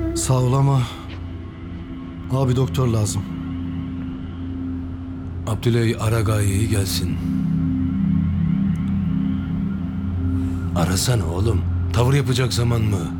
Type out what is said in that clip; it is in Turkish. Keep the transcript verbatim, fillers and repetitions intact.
Sağ ol ama abi doktor lazım. Abdüley ara Gaye'yi gelsin. Arasana oğlum. Tavır yapacak zaman mı?